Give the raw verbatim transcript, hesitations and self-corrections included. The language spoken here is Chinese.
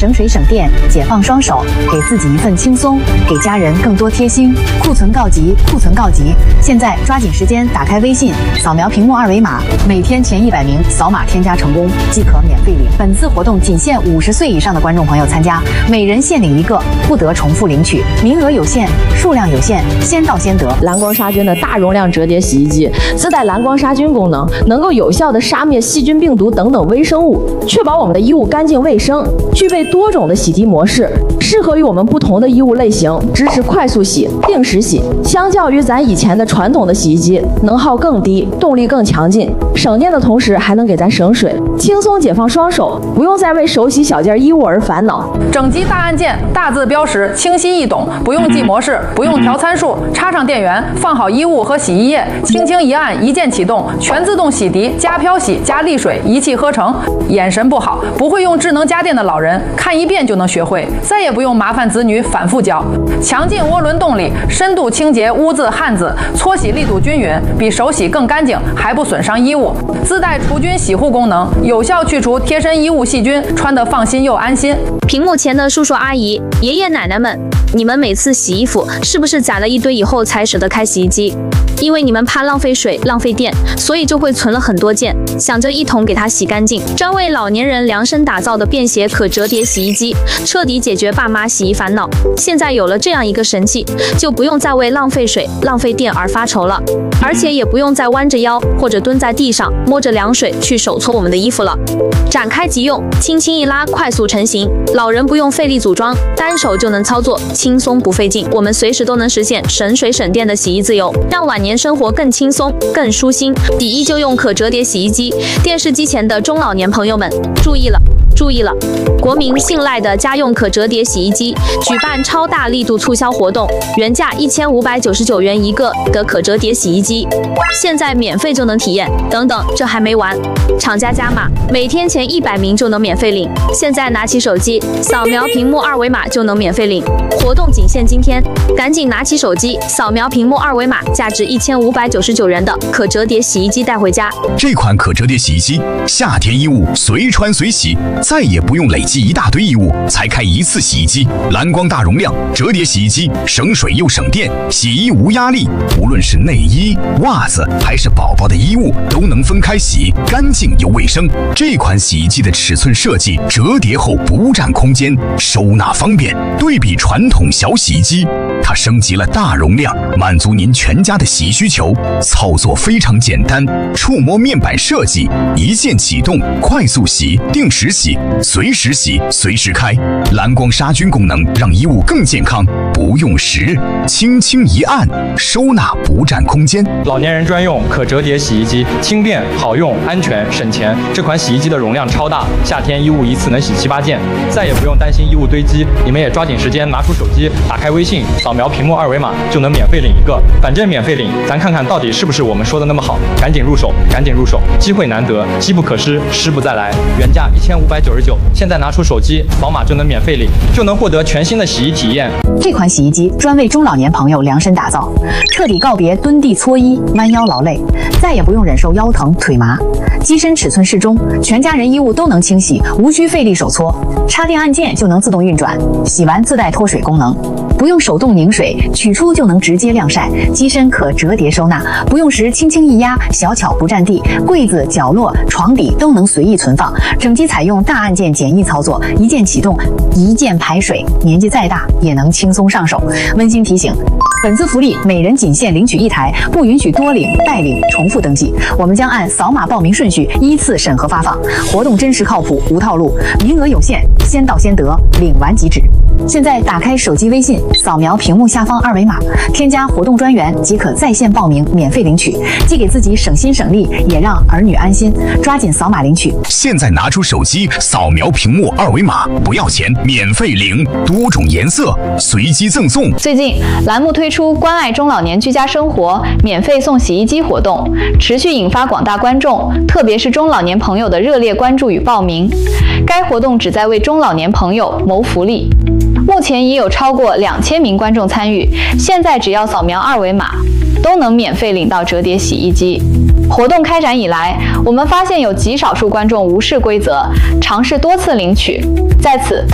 省水省电，解放双手，给自己一份轻松，给家人更多贴心。库存告急，库存告急！现在抓紧时间打开微信，扫描屏幕二维码，每天前一百名扫码添加成功即可免费领。本次活动仅限五十岁以上的观众朋友参加，每人限领一个，不得重复领取，名额有限，数量有限，先到先得。 蓝光杀菌的大容量折叠洗衣机自带蓝光杀菌功能，能够有效的杀灭细菌、病毒等等微生物，确保我们的衣物干净卫生。具备多种的洗涤模式，适合于我们不同的衣物类型，支持快速洗、定时洗。相较于咱以前的传统的洗衣机，能耗更低，动力更强劲，省电的同时还能给咱省水，轻松解放双手，不用再为手洗小件衣物而烦恼。 整机大按键，大字标识，清晰易懂，不用记模式，不用调参数，插上电源，放好衣物和洗衣液，轻轻一按，一键启动，全自动洗涤加漂洗加沥水，一气呵成。眼神不好，不会用智能家电的老人，看一遍就能学会，再也不用麻烦子女反复教。强劲涡轮动力，深度清洁污渍汗渍，搓洗力度均匀，比手洗更干净，还不损伤衣物。自带除菌洗护功能，有效去除贴身衣物细菌，穿得放心又安心。 屏幕前的叔叔阿姨、爷爷奶奶们，你们每次洗衣服是不是攒了一堆以后才舍得开洗衣机？因为你们怕浪费水、浪费电，所以就会存了很多件，想着一同给它洗干净。专为老年人量身打造的便携可折叠洗衣机，彻底解决爸妈洗衣烦恼。现在有了这样一个神器，就不用再为浪费水、浪费电而发愁了，而且也不用再弯着腰或者蹲在地上摸着凉水去手搓我们的衣服了。展开即用，轻轻一拉，快速成型，老人不用费力组装，单手就能操作，轻松不费劲。我们随时都能实现省水省电的洗衣自由，让晚年生活更轻松、更舒心。第一就用可折叠洗衣机，电视机前的中老年朋友们注意了！注意了，国民信赖的家用可折叠洗衣机举办超大力度促销活动，原价一千五百九十九元一个的可折叠洗衣机，现在免费就能体验。等等，这还没完，厂家加码，每天前一百名就能免费领。现在拿起手机，扫描屏幕二维码就能免费领。活动仅限今天，赶紧拿起手机，扫描屏幕二维码，价值一千五百九十九元的可折叠洗衣机带回家。 这款可折叠洗衣机，夏天衣物随穿随洗。再也不用累积一大堆衣物才开一次洗衣机，蓝光大容量折叠洗衣机，省水又省电，洗衣无压力。无论是内衣、袜子还是宝宝的衣物，都能分开洗，干净又卫生。这款洗衣机的尺寸设计，折叠后不占空间，收纳方便。对比传统小洗衣机，它升级了大容量，满足您全家的洗衣需求。操作非常简单，触摸面板设计，一键启动，快速洗，定时洗。随时洗，随时开，蓝光杀菌功能让衣物更健康，不用时，轻轻一按，收纳不占空间。 老年人专用可折叠洗衣机，轻便好用，安全省钱。这款洗衣机的容量超大，夏天衣物一次能洗七八件，再也不用担心衣物堆积。你们也抓紧时间拿出手机，打开微信，扫描屏幕二维码就能免费领一个，反正免费领，咱看看到底是不是我们说的那么好。赶紧入手，赶紧入手，机会难得，机不可失，失不再来。原价一千五百九十九，现在拿出手机扫码就能免费领，就能获得全新的洗衣体验。 这款洗衣机专为中老年朋友量身打造，彻底告别蹲地搓衣、弯腰劳累，再也不用忍受腰疼腿麻。机身尺寸适中，全家人衣物都能清洗，无需费力手搓，插电按键就能自动运转，洗完自带脱水功能，不用手动拧水，取出就能直接晾晒。机身可折叠收纳，不用时轻轻一压，小巧不占地，柜子、角落、床底都能随意存放。整机采用大按键简易操作，一键启动，一键排水，年纪再大也能轻松上手。温馨提醒，本次福利每人仅限领取一台，不允许多领、代领、重复登记。我们将按扫码报名顺序依次审核发放，活动真实靠谱，无套路，名额有限，先到先得，领完即止。现在打开手机微信，扫描屏幕下方二维码，添加活动专员即可在线报名，免费领取，既给自己省心省力，也让儿女安心。抓紧扫码领取！ 现在拿出手机，扫描屏幕二维码，不要钱，免费领，多种颜色，随机赠送。 最近，栏目推出关爱中老年居家生活免费送洗衣机活动，持续引发广大观众，特别是中老年朋友的热烈关注与报名。该活动旨在为中老年朋友谋福利。目前已有超过两千名观众参与，现在只要扫描二维码，都能免费领到折叠洗衣机。活动开展以来，我们发现有极少数观众无视规则，尝试多次领取。在此